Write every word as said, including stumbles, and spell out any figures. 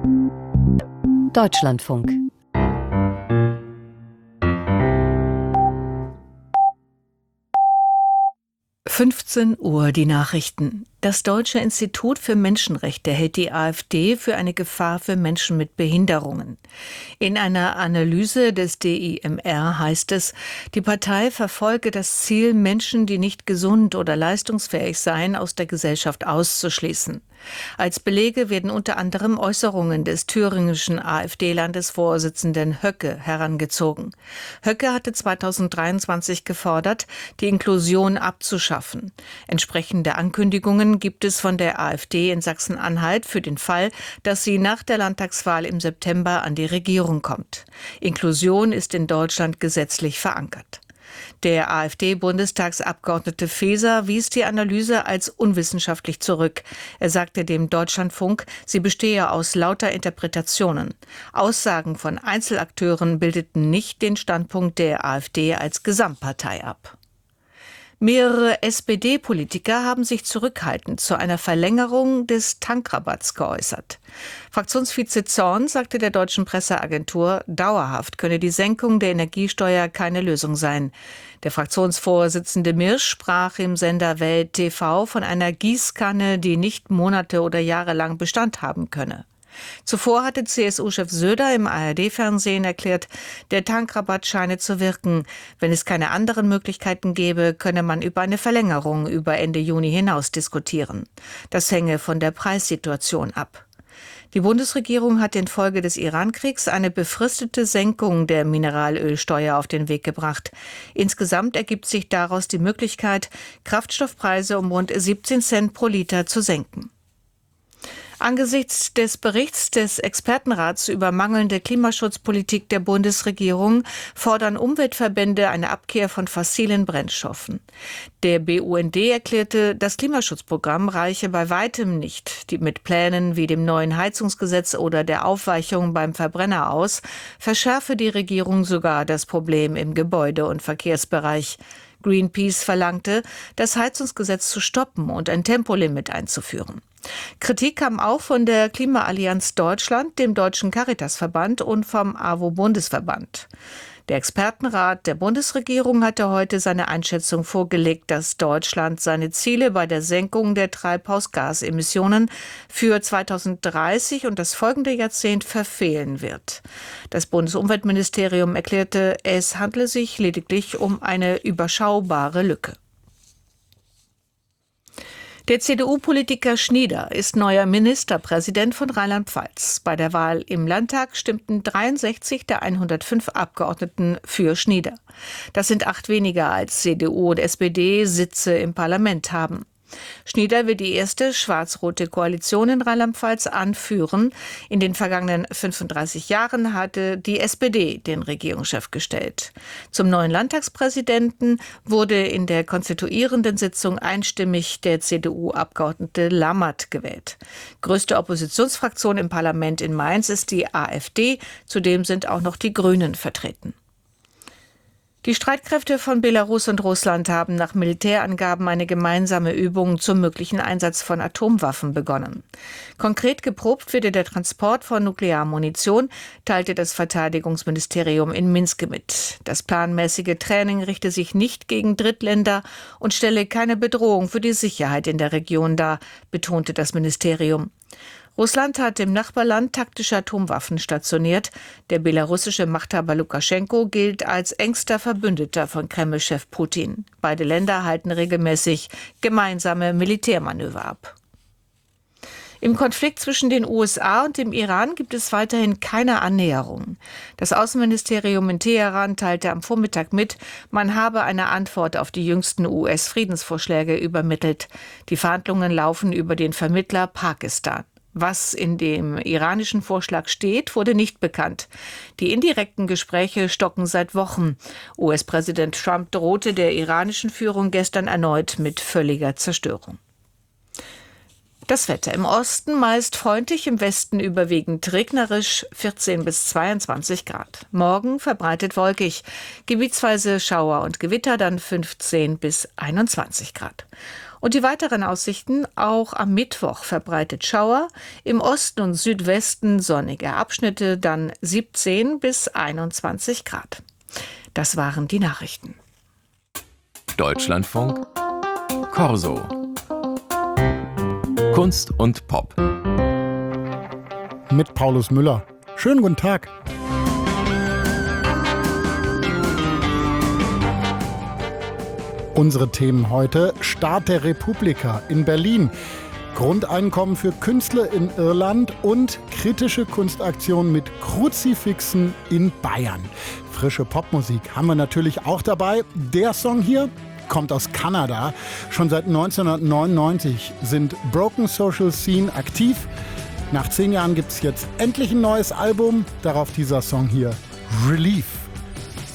Deutschlandfunk. fünfzehn Uhr die Nachrichten. Das Deutsche Institut für Menschenrechte hält die AfD für eine Gefahr für Menschen mit Behinderungen. In einer Analyse des D I M R heißt es, die Partei verfolge das Ziel, Menschen, die nicht gesund oder leistungsfähig seien, aus der Gesellschaft auszuschließen. Als Belege werden unter anderem Äußerungen des thüringischen AfD-Landesvorsitzenden Höcke herangezogen. Höcke hatte zweitausenddreiundzwanzig gefordert, die Inklusion abzuschaffen. Entsprechende Ankündigungen gibt es von der AfD in Sachsen-Anhalt für den Fall, dass sie nach der Landtagswahl im September an die Regierung kommt. Inklusion ist in Deutschland gesetzlich verankert. Der AfD-Bundestagsabgeordnete Faeser wies die Analyse als unwissenschaftlich zurück. Er sagte dem Deutschlandfunk, sie bestehe aus lauter Interpretationen. Aussagen von Einzelakteuren bildeten nicht den Standpunkt der AfD als Gesamtpartei ab. Mehrere S P D-Politiker haben sich zurückhaltend zu einer Verlängerung des Tankrabatts geäußert. Fraktionsvize Zorn sagte der deutschen Presseagentur, dauerhaft könne die Senkung der Energiesteuer keine Lösung sein. Der Fraktionsvorsitzende Mirsch sprach im Sender Welt T V von einer Gießkanne, die nicht Monate oder Jahre lang Bestand haben könne. Zuvor hatte C S U-Chef Söder im A R D-Fernsehen erklärt, der Tankrabatt scheine zu wirken. Wenn es keine anderen Möglichkeiten gäbe, könne man über eine Verlängerung über Ende Juni hinaus diskutieren. Das hänge von der Preissituation ab. Die Bundesregierung hat infolge des Iran-Kriegs eine befristete Senkung der Mineralölsteuer auf den Weg gebracht. Insgesamt ergibt sich daraus die Möglichkeit, Kraftstoffpreise um rund siebzehn Cent pro Liter zu senken. Angesichts des Berichts des Expertenrats über mangelnde Klimaschutzpolitik der Bundesregierung fordern Umweltverbände eine Abkehr von fossilen Brennstoffen. Der B U N D erklärte, das Klimaschutzprogramm reiche bei weitem nicht die mit Plänen wie dem neuen Heizungsgesetz oder der Aufweichung beim Verbrenner aus, verschärfe die Regierung sogar das Problem im Gebäude- und Verkehrsbereich. Greenpeace verlangte, das Heizungsgesetz zu stoppen und ein Tempolimit einzuführen. Kritik kam auch von der Klimaallianz Deutschland, dem Deutschen Caritasverband und vom A W O-Bundesverband. Der Expertenrat der Bundesregierung hatte heute seine Einschätzung vorgelegt, dass Deutschland seine Ziele bei der Senkung der Treibhausgasemissionen für zweitausenddreißig und das folgende Jahrzehnt verfehlen wird. Das Bundesumweltministerium erklärte, es handle sich lediglich um eine überschaubare Lücke. Der C D U-Politiker Schnieder ist neuer Ministerpräsident von Rheinland-Pfalz. Bei der Wahl im Landtag stimmten dreiundsechzig der hundertfünf Abgeordneten für Schnieder. Das sind acht weniger als C D U und S P D Sitze im Parlament haben. Schnieder wird die erste schwarz-rote Koalition in Rheinland-Pfalz anführen. In den vergangenen fünfunddreißig Jahren hatte die S P D den Regierungschef gestellt. Zum neuen Landtagspräsidenten wurde in der konstituierenden Sitzung einstimmig der C D U-Abgeordnete Lammert gewählt. Größte Oppositionsfraktion im Parlament in Mainz ist die AfD. Zudem sind auch noch die Grünen vertreten. Die Streitkräfte von Belarus und Russland haben nach Militärangaben eine gemeinsame Übung zum möglichen Einsatz von Atomwaffen begonnen. Konkret geprobt werde der Transport von Nuklearmunition, teilte das Verteidigungsministerium in Minsk mit. Das planmäßige Training richte sich nicht gegen Drittländer und stelle keine Bedrohung für die Sicherheit in der Region dar, betonte das Ministerium. Russland hat im Nachbarland taktische Atomwaffen stationiert. Der belarussische Machthaber Lukaschenko gilt als engster Verbündeter von Kreml-Chef Putin. Beide Länder halten regelmäßig gemeinsame Militärmanöver ab. Im Konflikt zwischen den U S A und dem Iran gibt es weiterhin keine Annäherung. Das Außenministerium in Teheran teilte am Vormittag mit, man habe eine Antwort auf die jüngsten U S-Friedensvorschläge übermittelt. Die Verhandlungen laufen über den Vermittler Pakistan. Was in dem iranischen Vorschlag steht, wurde nicht bekannt. Die indirekten Gespräche stocken seit Wochen. U S-Präsident Trump drohte der iranischen Führung gestern erneut mit völliger Zerstörung. Das Wetter im Osten meist freundlich, im Westen überwiegend regnerisch, vierzehn bis zweiundzwanzig Grad. Morgen verbreitet wolkig, gebietsweise Schauer und Gewitter, dann fünfzehn bis einundzwanzig Grad. Und die weiteren Aussichten: auch am Mittwoch verbreitet Schauer, im Osten und Südwesten sonnige Abschnitte, dann siebzehn bis einundzwanzig Grad. Das waren die Nachrichten. Deutschlandfunk Corso. Kunst und Pop. Mit Paulus Müller. Schönen guten Tag. Unsere Themen heute: Start der Republika in Berlin, Grundeinkommen für Künstler in Irland und kritische Kunstaktion mit Kruzifixen in Bayern. Frische Popmusik haben wir natürlich auch dabei. Der Song hier kommt aus Kanada. Schon seit neunzehnhundertneunundneunzig sind Broken Social Scene aktiv. Nach zehn Jahren gibt es jetzt endlich ein neues Album. Darauf dieser Song hier, Relief.